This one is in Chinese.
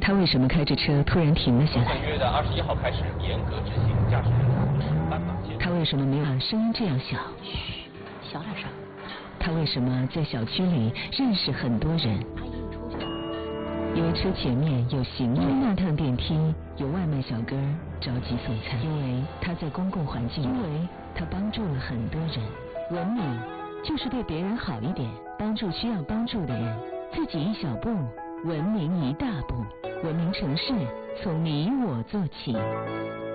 他为什么开着车突然停了下来？ 本月的21号开始严格执行驾驶人斑马线。 他为什么没有声音这样小？ 嘘，小点声。 他为什么在小区里认识很多人？ 阿姨，你出去吧。 因为车前面有行人，因为那趟电梯有外卖小哥着急送餐，因为他在公共环境，因为他帮助了很多人。文明就是对别人好一点，帮助需要帮助的人，自己一小步，文明一大步。文明城市从你我做起。